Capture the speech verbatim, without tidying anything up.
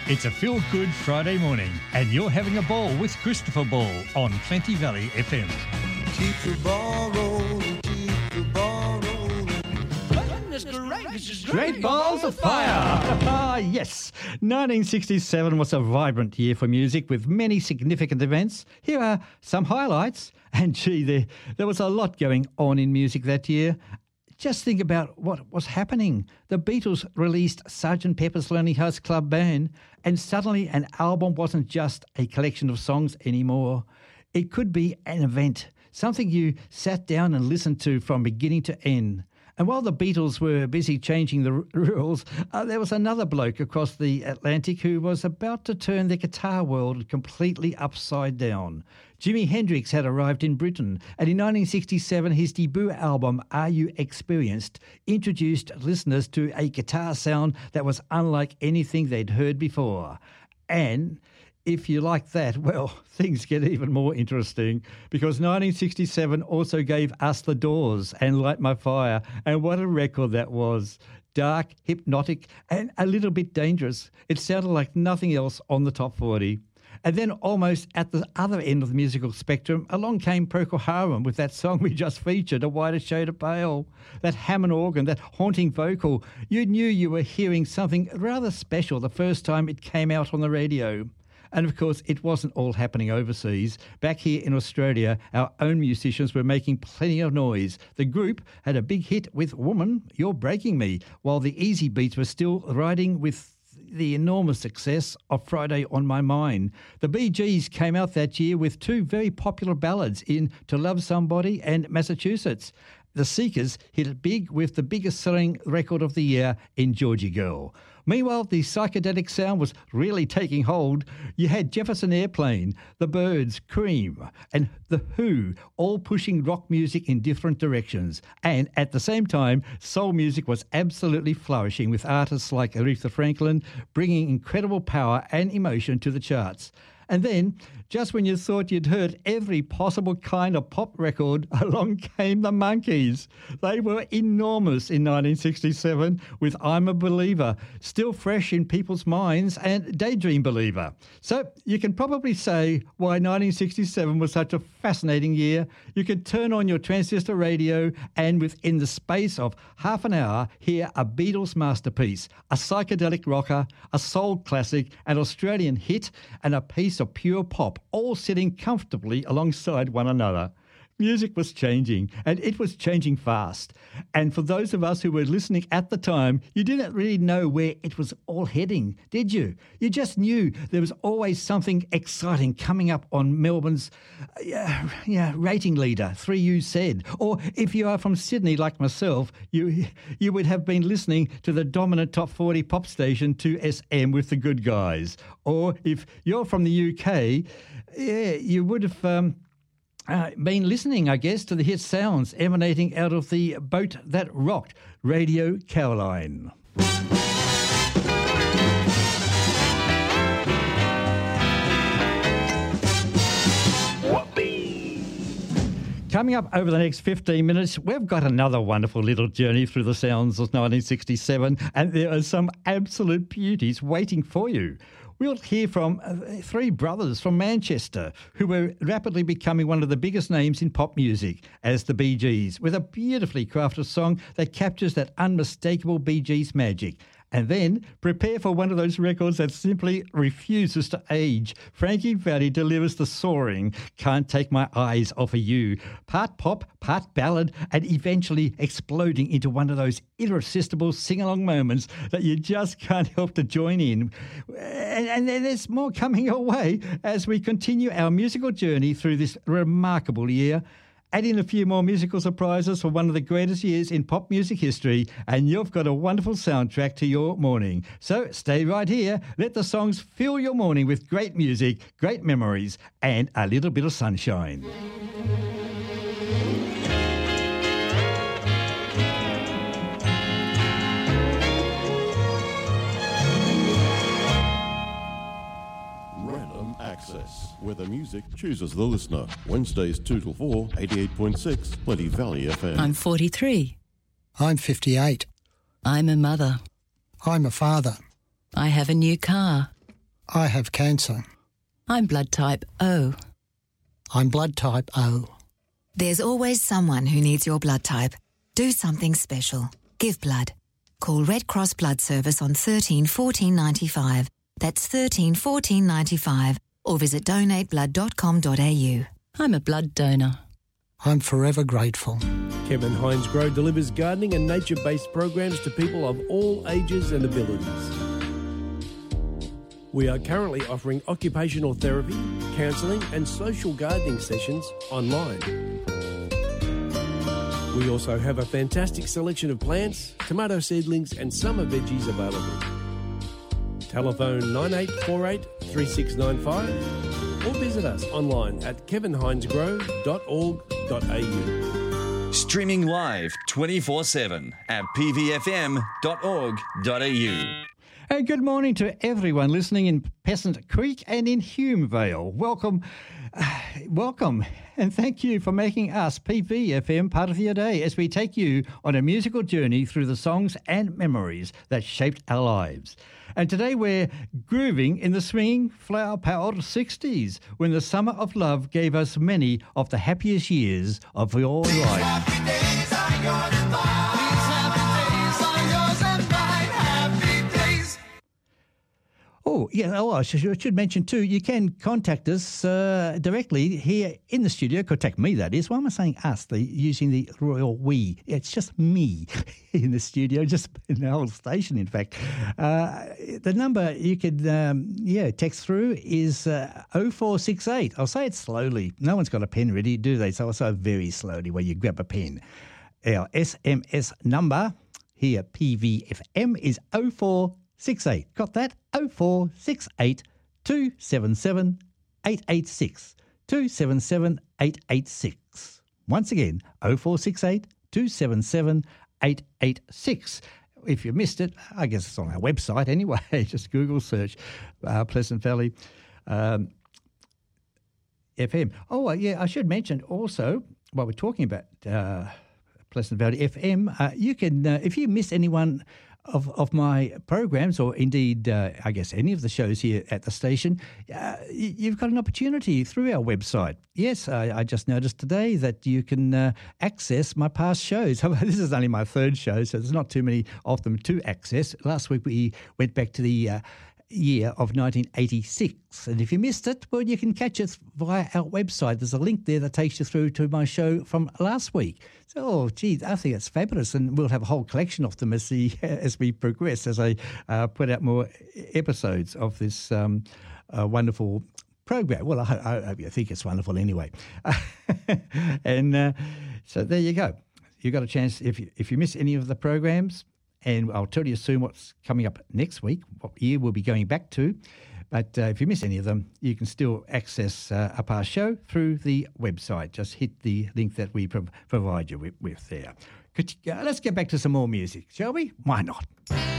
It's a feel-good Friday morning and you're having a ball with Christopher Ball on Plenty Valley F M. Keep the ball rolling, keep the ball rolling. Goodness gracious, Great balls of fire! Ah, yes. nineteen sixty-seven was a vibrant year for music with many significant events. Here are some highlights. And gee, there, there was a lot going on in music that year. Just think about what was happening. The Beatles released Sergeant Pepper's Lonely Hearts Club Band, and suddenly an album wasn't just a collection of songs anymore. It could be an event, something you sat down and listened to from beginning to end. And while the Beatles were busy changing the r- rules, uh, there was another bloke across the Atlantic who was about to turn the guitar world completely upside down. Jimi Hendrix had arrived in Britain, and in nineteen sixty-seven his debut album, Are You Experienced?, introduced listeners to a guitar sound that was unlike anything they'd heard before. And if you like that, well, things get even more interesting because nineteen sixty-seven also gave us The Doors and Light My Fire, and what a record that was. Dark, hypnotic, and a little bit dangerous. It sounded like nothing else on the top forty. And then almost at the other end of the musical spectrum, along came Procol Harum with that song we just featured, A Whiter Shade of Pale. That Hammond organ, that haunting vocal. You knew you were hearing something rather special the first time it came out on the radio. And, of course, it wasn't all happening overseas. Back here in Australia, our own musicians were making plenty of noise. The group had a big hit with Woman, You're Breaking Me, while the Easy Beats were still riding with the enormous success of Friday on My Mind. The Bee Gees came out that year with two very popular ballads in To Love Somebody and Massachusetts. The Seekers hit it big with the biggest selling record of the year in Georgie Girl. Meanwhile, the psychedelic sound was really taking hold. You had Jefferson Airplane, The Byrds, Cream, and The Who all pushing rock music in different directions. And at the same time, soul music was absolutely flourishing with artists like Aretha Franklin bringing incredible power and emotion to the charts. And then, just when you thought you'd heard every possible kind of pop record, along came the Monkees. They were enormous in nineteen sixty-seven with I'm a Believer, still fresh in people's minds, and Daydream Believer. So you can probably say why nineteen sixty-seven was such a fascinating year. You could turn on your transistor radio and within the space of half an hour hear a Beatles masterpiece, a psychedelic rocker, a soul classic, an Australian hit, and a piece of pure pop, all sitting comfortably alongside one another. Music was changing, and it was changing fast. And for those of us who were listening at the time, you didn't really know where it was all heading, did you? You just knew there was always something exciting coming up on Melbourne's uh, yeah, yeah, rating leader, three U said. Or if you are from Sydney like myself, you you would have been listening to the dominant top forty pop station two S M with the Good Guys. Or if you're from the U K, yeah, you would have... Um, Uh, been listening, I guess, to the hit sounds emanating out of the boat that rocked, Radio Caroline. Coming up over the next fifteen minutes, we've got another wonderful little journey through the sounds of nineteen sixty-seven, and there are some absolute beauties waiting for you. We'll hear from uh, three brothers from Manchester who were rapidly becoming one of the biggest names in pop music as the Bee Gees, with a beautifully crafted song that captures that unmistakable Bee Gees magic. And then prepare for one of those records that simply refuses to age. Frankie Valli delivers the soaring Can't Take My Eyes Off of You. Part pop, part ballad, and eventually exploding into one of those irresistible sing-along moments that you just can't help to join in. And, and there's more coming your way as we continue our musical journey through this remarkable year. Add in a few more musical surprises for one of the greatest years in pop music history, and you've got a wonderful soundtrack to your morning. So stay right here. Let the songs fill your morning with great music, great memories, and a little bit of sunshine. Access, where the music chooses the listener. Wednesdays two till four, eighty-eight point six, Plenty Valley F M. I'm forty-three. I'm fifty-eight. I'm a mother. I'm a father. I have a new car. I have cancer. I'm blood type O. I'm blood type O. There's always someone who needs your blood type. Do something special. Give blood. Call Red Cross Blood Service on thirteen fourteen ninety-five. That's thirteen fourteen ninety-five. Or visit donate blood dot com dot a u. I'm a blood donor. I'm forever grateful. Kevin Hines Grow delivers gardening and nature-based programs to people of all ages and abilities. We are currently offering occupational therapy, counselling and social gardening sessions online. We also have a fantastic selection of plants, tomato seedlings and summer veggies available. Telephone nine eight four eight, three six nine five or visit us online at kevin hines grow dot org dot a u. Streaming live twenty-four seven at p v f m dot org dot a u. And good morning to everyone listening in Pheasant Creek and in Hume Vale. Welcome, uh, welcome, and thank you for making us P V F M part of your day as we take you on a musical journey through the songs and memories that shaped our lives. And today we're grooving in the swinging, flower-powered sixties when the summer of love gave us many of the happiest years of your life. Happy days are yours and mine. These happy days are yours and mine. Happy days. Oh, yeah, oh, I should, I should mention too, you can contact us uh, directly here in the studio. Contact me, that is. Why am I saying us? The, using the royal we. It's just me in the studio, just in the whole station, in fact. Uh, the number you could, um, yeah, text through is uh, oh four six eight. I'll say it slowly. No one's got a pen ready, do they? So I'll say it very slowly where you grab a pen. Our S M S number here, P V F M, is oh four six eight. Got that? oh four six eight, two seven seven, eight eight six. two seven seven, eight eight six. Once again, oh four six eight, two seven seven, eight eight six. If you missed it, I guess it's on our website anyway. Just Google search uh, Pleasant Valley um, F M. Oh, uh, yeah, I should mention also, while we're talking about uh, Pleasant Valley F M, uh, you can, uh, if you miss anyone Of, of my programs, or indeed, uh, I guess, any of the shows here at the station, uh, you've got an opportunity through our website. Yes, I, I just noticed today that you can uh, access my past shows. This is only my third show, so there's not too many of them to access. Last week we went back to the uh, year of nineteen eighty-six. And if you missed it, well, you can catch it via our website. There's a link there that takes you through to my show from last week. So, oh, geez, I think it's fabulous, and we'll have a whole collection of them as, the, as we progress, as I uh, put out more episodes of this um, uh, wonderful program. Well, I, I hope you think it's wonderful anyway. and uh, so there you go. You've got a chance, if you, if you miss any of the programs, and I'll tell you soon what's coming up next week, what year we'll be going back to. But uh, if you miss any of them, you can still access uh, a past show through the website. Just hit the link that we pro- provide you with, with there. Could you, uh, let's get back to some more music, shall we? Why not?